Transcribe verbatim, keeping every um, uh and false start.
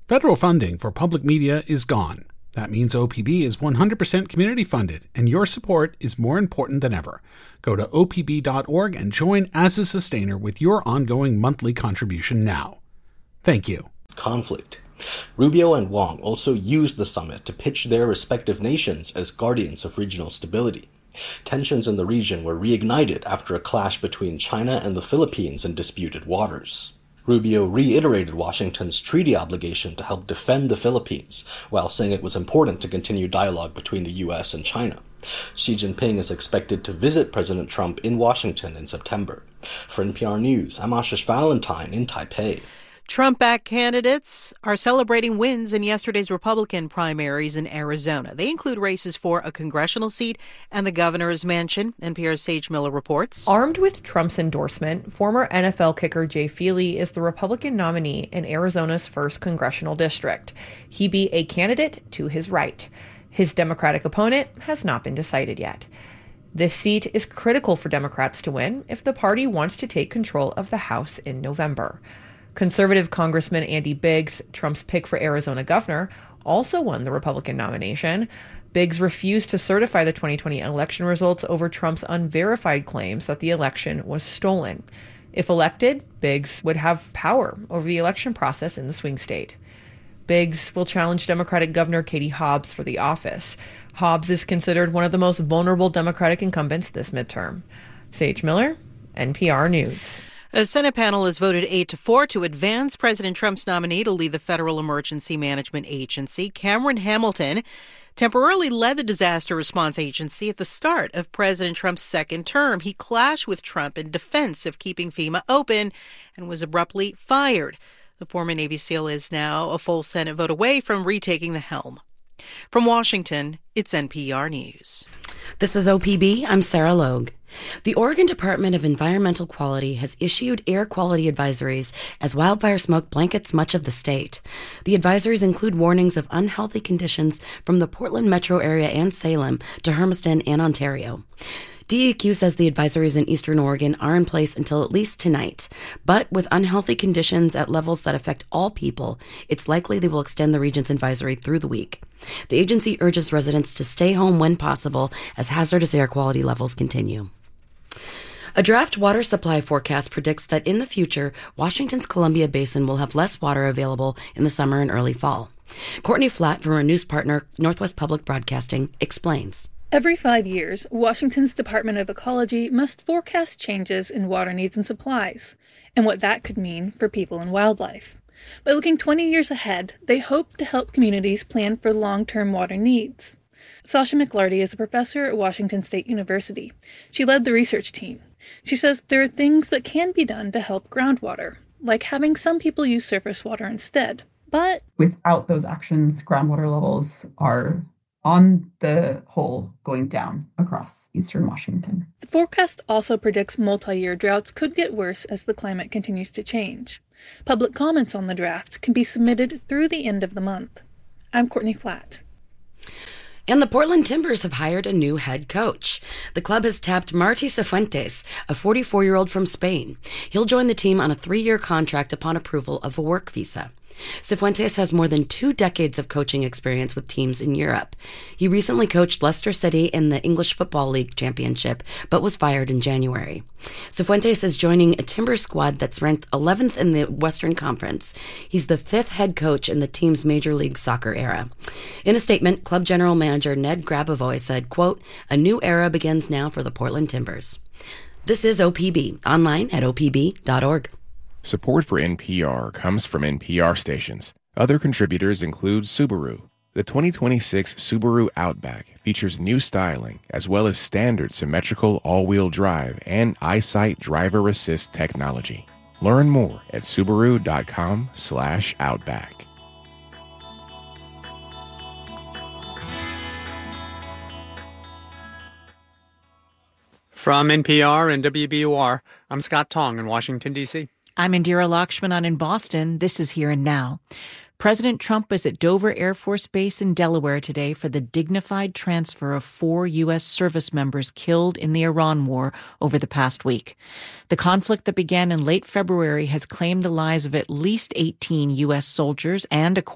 Federal funding for public media is gone. That means O P B is one hundred percent community funded, and your support is more important than ever. Go to O P B dot org and join as a sustainer with your ongoing monthly contribution now. Thank you. Conflict. Rubio and Wong also used the summit to pitch their respective nations as guardians of regional stability. Tensions in the region were reignited after a clash between China and the Philippines in disputed waters. Rubio reiterated Washington's treaty obligation to help defend the Philippines, while saying it was important to continue dialogue between the U S and China. Xi Jinping is expected to visit President Trump in Washington in September. For N P R News, I'm Ashish Valentine in Taipei. Trump-backed candidates are celebrating wins in yesterday's Republican primaries in Arizona. They include races for a congressional seat and the governor's mansion. N P R's Sage Miller reports. Armed with Trump's endorsement, former N F L kicker Jay Feely is the Republican nominee in Arizona's first congressional district. He be a candidate to his right. His Democratic opponent has not been decided yet. This seat is critical for Democrats to win if the party wants to take control of the House in November. Conservative Congressman Andy Biggs, Trump's pick for Arizona governor, also won the Republican nomination. Biggs refused to certify the twenty twenty election results over Trump's unverified claims that the election was stolen. If elected, Biggs would have power over the election process in the swing state. Biggs will challenge Democratic Governor Katie Hobbs for the office. Hobbs is considered one of the most vulnerable Democratic incumbents this midterm. Sage Miller, N P R News. A Senate panel has voted eight to four to advance President Trump's nominee to lead the Federal Emergency Management Agency. Cameron Hamilton temporarily led the Disaster Response Agency at the start of President Trump's second term. He clashed with Trump in defense of keeping FEMA open and was abruptly fired. The former Navy SEAL is now a full Senate vote away from retaking the helm. From Washington, it's N P R News. This is O P B. I'm Sarah Logue. The Oregon Department of Environmental Quality has issued air quality advisories as wildfire smoke blankets much of the state. The advisories include warnings of unhealthy conditions from the Portland metro area and Salem to Hermiston and Ontario. D E Q says the advisories in eastern Oregon are in place until at least tonight, but with unhealthy conditions at levels that affect all people, it's likely they will extend the region's advisory through the week. The agency urges residents to stay home when possible as hazardous air quality levels continue. A draft water supply forecast predicts that in the future, Washington's Columbia Basin will have less water available in the summer and early fall. Courtney Flatt from our news partner, Northwest Public Broadcasting, explains. Every five years, Washington's Department of Ecology must forecast changes in water needs and supplies, and what that could mean for people and wildlife. By looking twenty years ahead, they hope to help communities plan for long-term water needs. Sasha McLarty is a professor at Washington State University. She led the research team. She says there are things that can be done to help groundwater, like having some people use surface water instead. But without those actions, groundwater levels are on the whole going down across eastern Washington. The forecast also predicts multi-year droughts could get worse as the climate continues to change. Public comments on the draft can be submitted through the end of the month. I'm Courtney Flatt. And the Portland Timbers have hired a new head coach. The club has tapped Martí Cifuentes, a forty-four-year-old from Spain. He'll join the team on a three-year contract upon approval of a work visa. Cifuentes has more than two decades of coaching experience with teams in Europe. He recently coached Leicester City in the English Football League Championship, but was fired in January. Cifuentes is joining a Timbers squad that's ranked eleventh in the Western Conference. He's the fifth head coach in the team's Major League Soccer era. In a statement, club general manager Ned Grabavoy said, quote, "A new era begins now for the Portland Timbers." This is O P B, online at O P B dot org. Support for N P R comes from N P R stations. Other contributors include Subaru. The twenty twenty-six Subaru Outback features new styling as well as standard symmetrical all-wheel drive and EyeSight driver assist technology. Learn more at Subaru dot com slash Outback. From N P R and W B U R, I'm Scott Tong in Washington, D C I'm Indira Lakshmanan in Boston. This is Here and Now. President Trump is at Dover Air Force Base in Delaware today for the dignified transfer of four U S service members killed in the Iran war over the past week. The conflict that began in late February has claimed the lives of at least eighteen U S soldiers and, according